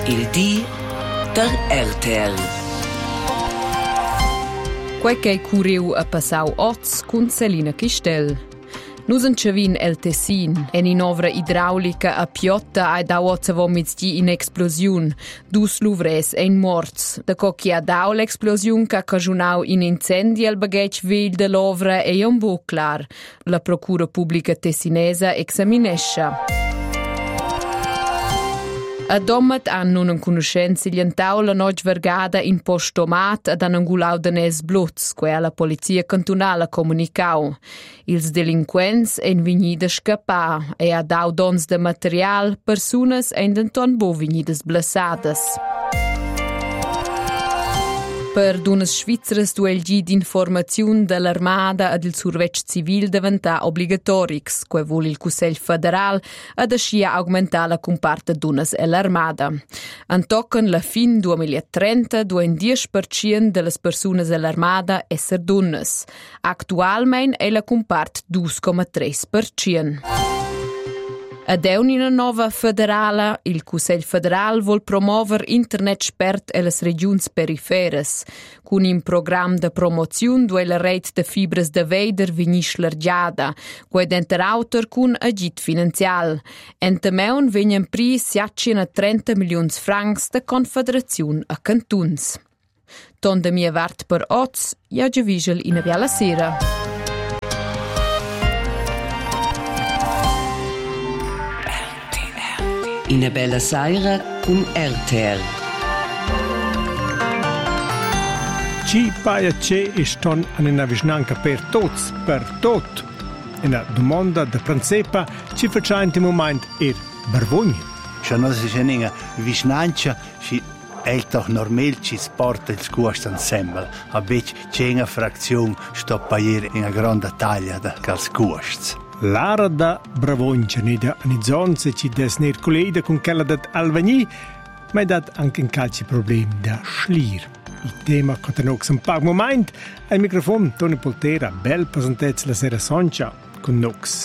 Il di der RTL. Quei che curiu a passau oz cun Selina Chistel. Nus enchavin el Tessin, en inovra idraulica a Piotta ai dau oz avomits di in explosiun, dus luvres ein morts. Da co chi ha dau l'explosiun ca cagionau in incendi al baghetg vegl de l'ovra e un bo clar. La procura pubblica tessinesa examinescha. A Domat han nun en conoscenza glientau la noc vergada in postomat ad an angulau danès Blutz, quei la polizia cantunala comunicau. Ils delinquents en vegnida scappar e ha dau dons de material, persunas en denton bo vegnidas blassadas. Per dunas svizras duel gi d'informaziun dell'armada ad il survetg civil diventa obligatorics, quei vuol il Cussegl federal ad ascia augmentar la comparta dunas e l'armada. Antochen la fin 2030 duen 10% de las persunas e l'armada esser dunas. Actualmein è la compart 2,3%. Ad una nova federala, il Cussegl federal vuol promover internet spert e las regions periferes. Cun un program de promoziun due la rete de fibras de veider vegni schlargiada, quei denter autor cun agit finanzial. Entemeun vegnan pri 30 milions francs de confederaziun a cantuns. Ton de mia vart per oz, ja giavisel in a biala sera. Una bella sera con RTL. Ci paia c'è e ston an una vicinanza per tot. Una domanda da Pranzepa ci faccia in moment vergogna. Se non si c'è una vicinanza, ci è doch normal ci sporta il scuosto insieme. A bec c'è una frazione sto paiere in una grande taglia da calz scuosto. L'ara da Bravogna nida anizonze ci desner colleida con quella dat Alvagni, ma è dat anche un calci problem da schlir. Il tema che tenox un paar moment, al microfono Toni Poltera, bel presentezza la sera Soncia con Nox.